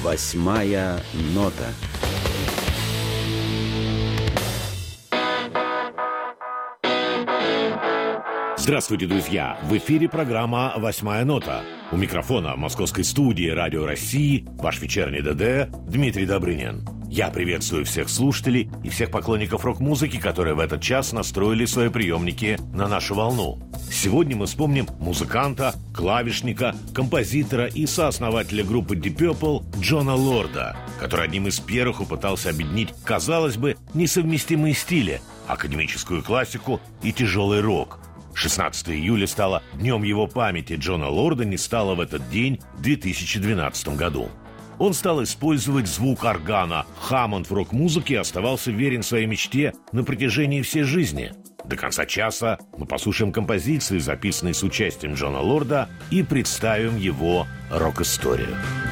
Восьмая нота. Здравствуйте, друзья! В эфире программа «Восьмая нота». У микрофона в московской студии «Радио России» ваш вечерний ДД Дмитрий Добрынин. Я приветствую всех слушателей и всех поклонников рок-музыки, которые в этот час настроили свои приемники на нашу волну. Сегодня мы вспомним музыканта, клавишника, композитора и сооснователя группы Deep Purple Джона Лорда, который одним из первых попытался объединить, казалось бы, несовместимые стили – академическую классику и тяжелый рок. 16 июля стало днем его памяти. Джона Лорда не стало в этот день в 2012 году. Он стал использовать звук органа Хаммонд в рок-музыке и оставался верен своей мечте на протяжении всей жизни. До конца часа мы послушаем композиции, записанные с участием Джона Лорда, и представим его рок-историю.